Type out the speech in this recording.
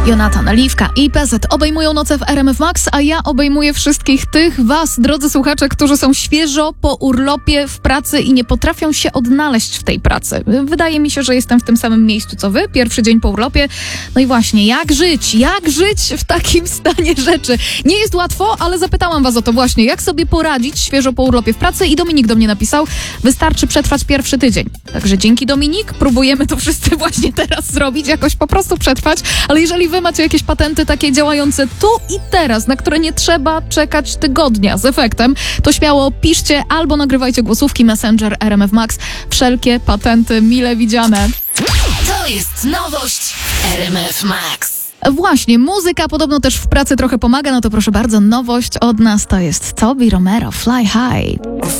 Jonatan, Liwka i PZ obejmują noce w RMF Max, a ja obejmuję wszystkich tych was, drodzy słuchacze, którzy są świeżo po urlopie w pracy i nie potrafią się odnaleźć w tej pracy. Wydaje mi się, że jestem w tym samym miejscu co wy, pierwszy dzień po urlopie. No i właśnie, jak żyć w takim stanie rzeczy? Nie jest łatwo, ale zapytałam was o to właśnie, jak sobie poradzić świeżo po urlopie w pracy i Dominik do mnie napisał, wystarczy przetrwać pierwszy tydzień. Także dzięki Dominik, próbujemy to wszyscy właśnie teraz zrobić, jakoś po prostu przetrwać, ale jeżeli wy macie jakieś patenty takie działające tu i teraz, na które nie trzeba czekać tygodnia z efektem, to śmiało piszcie albo nagrywajcie głosówki Messenger RMF Max. Wszelkie patenty mile widziane. To jest nowość w RMF Max. Właśnie, muzyka podobno też w pracy trochę pomaga, no to proszę bardzo, nowość od nas to jest Tobi Romero, Fly High.